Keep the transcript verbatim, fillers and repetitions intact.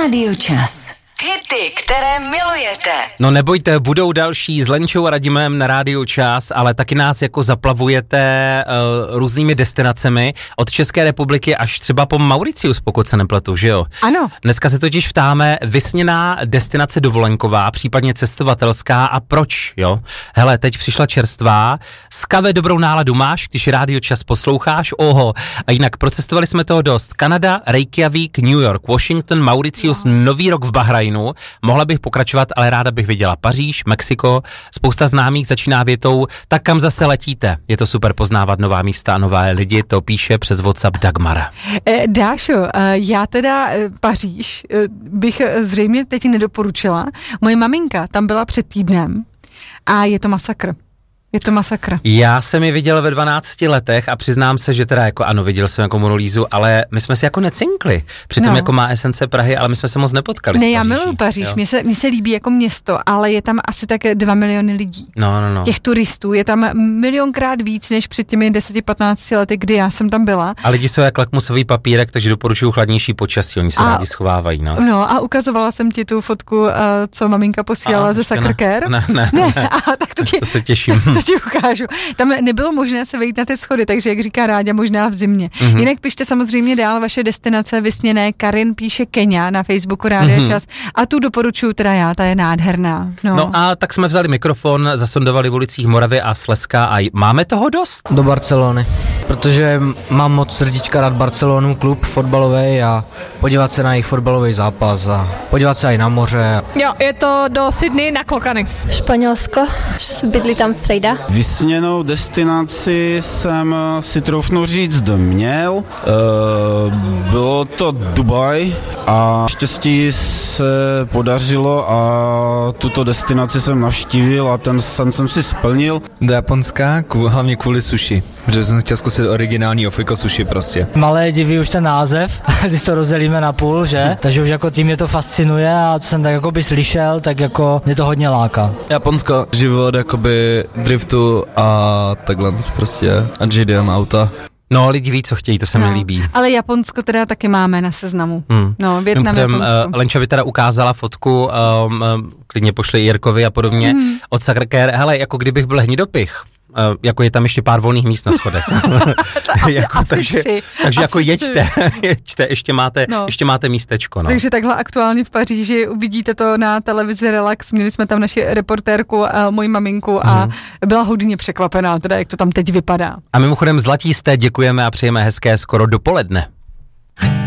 Rádio Čas. Hity, které milujete. No nebojte, budou další s Lenčou a Radimem na Rádiu Čas, ale taky nás jako zaplavujete uh, různými destinacemi od České republiky až třeba po Mauricius, pokud se nepletu, že jo? Ano. Dneska se totiž ptáme, vysněná destinace dovolenková, případně cestovatelská a proč, jo? Hele, teď přišla čerstvá, z kave dobrou náladu máš, když Rádio Čas posloucháš, oho. A jinak procestovali jsme toho dost. Kanada, Reykjavik, New York, Washington, Mauricius, no. Nový rok v Bahrajnu. Mohla bych pokračovat, ale ráda bych viděla Paříž, Mexiko, spousta známých začíná větou, tak kam zase letíte? Je to super poznávat nová místa a nové lidi, to píše přes WhatsApp Dagmar. E, Dášo, já teda Paříž bych zřejmě teď nedoporučila. Moje maminka tam byla před týdnem a je to masakr. Je to masakr. Já jsem ji viděl ve dvanácti letech a přiznám se, že teda jako ano, viděl jsem jako Monu Lízu, ale my jsme si jako necinkli. Přitom no. jako má esence Prahy, ale my jsme se moc nepotkali. Ne, já miluji Paříž, mně se, mně se líbí jako město, ale je tam asi tak dva miliony lidí. No, no, no. Těch turistů je tam milionkrát víc, než před těmi deseti patnácti lety, kdy já jsem tam byla. A lidi jsou jak lakmusový papírek, takže doporučuju chladnější počasí, oni se a, rádi schovávají, no. No a ukazovala jsem ti tu fotku, uh, co maminka posílala a, ze Sacré-Cœur. Ne, ne, ne, ne. A, tak to, ti, to se těším. To ti ukážu. Tam nebylo možné se vejít na ty schody, takže jak říká Ráďa, možná v zimě. Mm-hmm. Jinak pište samozřejmě dál vaše destinace vysněné. Karin píše Kenia na Facebooku Rádia mm-hmm. Čas a tu doporučuju teda já, ta je nádherná. No. no a tak jsme vzali mikrofon, zasondovali v ulicích Moravy a Slezska a máme toho dost? Do Barcelony, protože mám moc srdíčka rád Barcelonu, klub fotbalový a podívat se na jejich fotbalový zápas a podívat se i na moře. Jo, je to do Sydney na Klokany. Španělsko, bydlí tam strejda. Vysněnou destinaci jsem si troufnu říct měl, e, bylo to Dubaj a štěstí se podařilo a tuto destinaci jsem navštívil a ten sen jsem si splnil. Do Japonska, kvů, hlavně kvůli sushi, protože jsem chtěl zkusit originální ofiko sushi prostě. Malé diví už ten název, když to rozdělíme na půl, že? Takže už jako tím mě to fascinuje a co jsem tak jako by slyšel, tak jako mě to hodně láká. Japonsko, život jakoby driftu a takhle prostě a G D M auta. No, lidi ví, co chtějí, to se no. mi líbí. Ale Japonsko teda taky máme na seznamu. Hmm. No, Vietnam, Japonsko. Uh, Lenča by teda ukázala fotku, um, uh, klidně pošli Jirkovi a podobně, hmm. od Sacré-Cœur. Hele, jako kdybych byl hnidopich, Uh, jako je tam ještě pár volných míst na schodech. jako, asi takže tři. takže asi jako jeďte, jeďte, ještě máte, no. ještě máte místečko. No. Takže takhle aktuálně v Paříži uvidíte to na televizi Relax. Měli jsme tam naši reportérku a moji maminku a mm. byla hodně překvapená, teda jak to tam teď vypadá. A mimochodem zlatísté děkujeme a přejeme hezké skoro dopoledne.